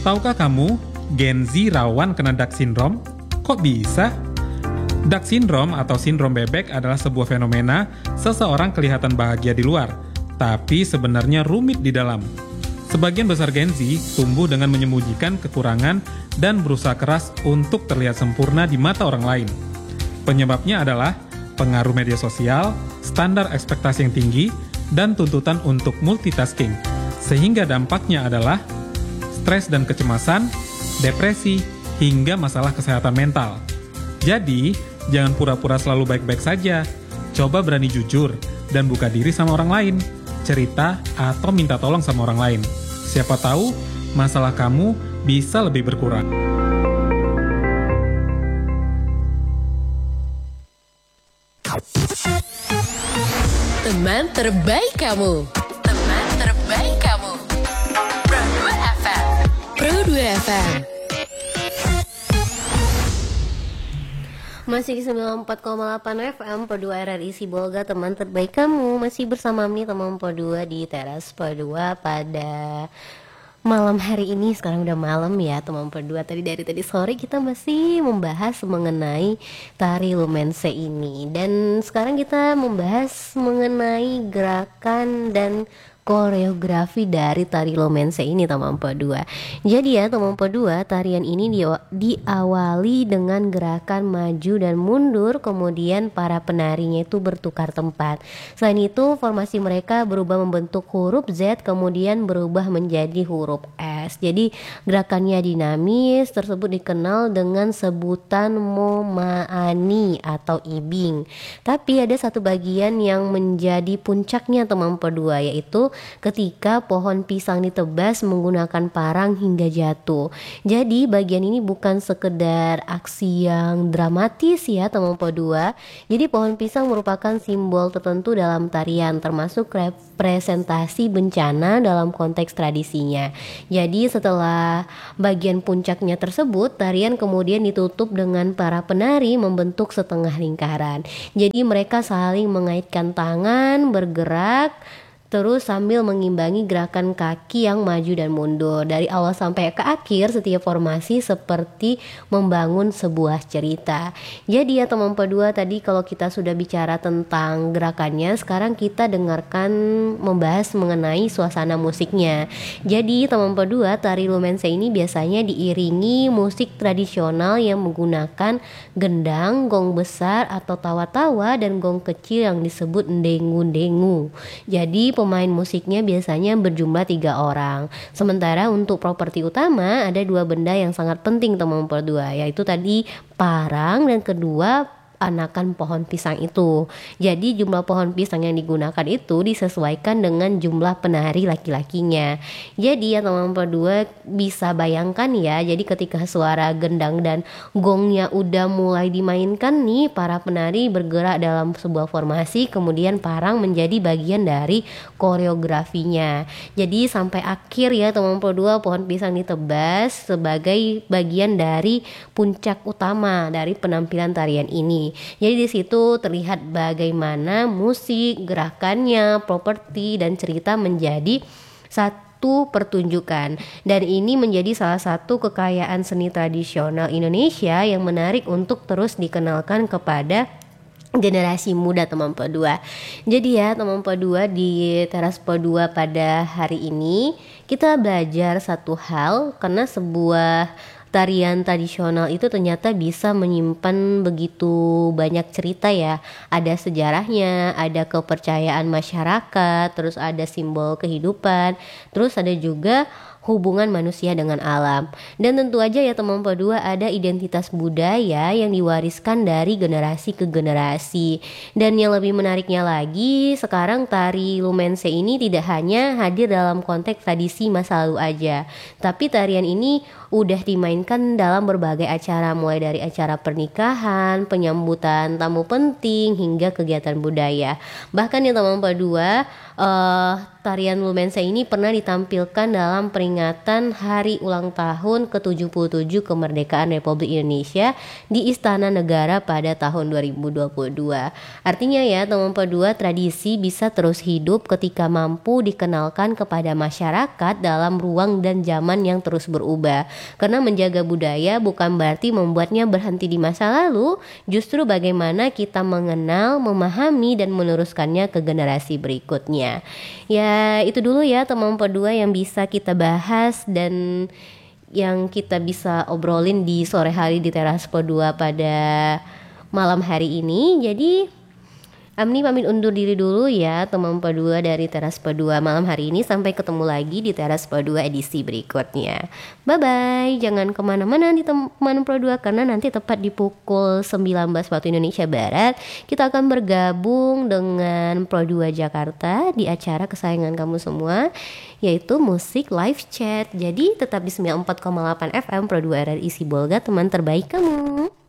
Tahukah kamu, Gen Z rawan kena Duck Syndrome? Kok bisa? Duck Syndrome atau sindrom bebek adalah sebuah fenomena seseorang kelihatan bahagia di luar, tapi sebenarnya rumit di dalam. Sebagian besar Gen Z tumbuh dengan menyembunyikan kekurangan dan berusaha keras untuk terlihat sempurna di mata orang lain. Penyebabnya adalah pengaruh media sosial, standar ekspektasi yang tinggi, dan tuntutan untuk multitasking. Sehingga dampaknya adalah stres dan kecemasan, depresi, hingga masalah kesehatan mental. Jadi, jangan pura-pura selalu baik-baik saja. Coba berani jujur dan buka diri sama orang lain. Cerita atau minta tolong sama orang lain. Siapa tahu masalah kamu bisa lebih berkurang. Teman terbaik kamu. Teman terbaik kamu. Pro 2 FM. Pro 2 FM. Masih di 94,8 FM Pro 2 RRI Sibolga, teman terbaik kamu. Masih bersama nih teman Pro 2 di teras Pro 2 pada malam hari ini. Sekarang udah malam ya teman Pro 2. Dari sore kita masih membahas mengenai tari Lumense ini. Dan sekarang kita membahas mengenai gerakan dan koreografi dari tari Lumense ini teman Pro 2. Jadi ya teman Pro 2, tarian ini diawali dengan gerakan maju dan mundur, kemudian para penarinya itu bertukar tempat. Selain itu formasi mereka berubah membentuk huruf Z, kemudian berubah menjadi huruf S. Jadi gerakannya dinamis, tersebut dikenal dengan sebutan momaani atau ibing. Tapi ada satu bagian yang menjadi puncaknya teman Pro 2, yaitu ketika pohon pisang ditebas menggunakan parang hingga jatuh. Jadi bagian ini bukan sekedar aksi yang dramatis ya teman Pro 2. Jadi pohon pisang merupakan simbol tertentu dalam tarian, termasuk representasi bencana dalam konteks tradisinya. Jadi setelah bagian puncaknya tersebut, tarian kemudian ditutup dengan para penari membentuk setengah lingkaran. Jadi mereka saling mengaitkan tangan, bergerak terus sambil mengimbangi gerakan kaki yang maju dan mundur. Dari awal sampai ke akhir, setiap formasi seperti membangun sebuah cerita. Jadi ya teman Pro 2, tadi kalau kita sudah bicara tentang gerakannya, sekarang kita dengarkan membahas mengenai suasana musiknya. Jadi teman Pro 2, tari Lumense ini biasanya diiringi musik tradisional yang menggunakan gendang, gong besar atau tawa-tawa, dan gong kecil yang disebut dengu-dengu. Jadi pemain musiknya biasanya berjumlah 3 orang. Sementara untuk properti utama ada 2 benda yang sangat penting teman Pro 2, yaitu tadi parang dan kedua anakan pohon pisang itu. Jadi jumlah pohon pisang yang digunakan itu disesuaikan dengan jumlah penari laki-lakinya. Jadi ya teman Pro 2 bisa bayangkan ya, jadi ketika suara gendang dan gongnya udah mulai dimainkan nih, para penari bergerak dalam sebuah formasi, kemudian parang menjadi bagian dari koreografinya. Jadi sampai akhir ya teman Pro 2, pohon pisang ditebas sebagai bagian dari puncak utama dari penampilan tarian ini. Jadi di situ terlihat bagaimana musik, gerakannya, properti dan cerita menjadi satu pertunjukan. Dan ini menjadi salah satu kekayaan seni tradisional Indonesia yang menarik untuk terus dikenalkan kepada generasi muda teman Pro 2. Jadi ya teman Pro 2, di teras Pro 2 pada hari ini kita belajar satu hal, karena sebuah tarian tradisional itu ternyata bisa menyimpan begitu banyak cerita ya. Ada sejarahnya, ada kepercayaan masyarakat, terus ada simbol kehidupan, terus ada juga hubungan manusia dengan alam. Dan tentu aja ya teman Pro 2, ada identitas budaya yang diwariskan dari generasi ke generasi. Dan yang lebih menariknya lagi, sekarang tari Lumense ini tidak hanya hadir dalam konteks tradisi masa lalu aja, tapi tarian ini udah dimainkan dalam berbagai acara, mulai dari acara pernikahan, penyambutan tamu penting, hingga kegiatan budaya. Bahkan ya teman Pro 2, tarian Lumensa ini pernah ditampilkan dalam peringatan Hari Ulang Tahun ke-77 Kemerdekaan Republik Indonesia di Istana Negara pada tahun 2022. Artinya ya teman pedua, tradisi bisa terus hidup ketika mampu dikenalkan kepada masyarakat dalam ruang dan zaman yang terus berubah. Karena menjaga budaya bukan berarti membuatnya berhenti di masa lalu, justru bagaimana kita mengenal, memahami dan meneruskannya ke generasi berikutnya. Ya itu dulu ya teman pedua yang bisa kita bahas dan yang kita bisa obrolin di sore hari di Teras Pedua pada malam hari ini. Jadi Amni pamit undur diri dulu ya teman pedua dari Teras Pedua malam hari ini. Sampai ketemu lagi di Teras Pedua edisi berikutnya. Bye bye. Jangan kemana-mana di teman pedua, karena nanti tepat di pukul 19 waktu Indonesia Barat kita akan bergabung dengan Pro2 Jakarta di acara kesayangan kamu semua, yaitu musik live chat. Jadi tetap di 94,8 FM Pro2 RRI Sibolga, teman terbaik kamu.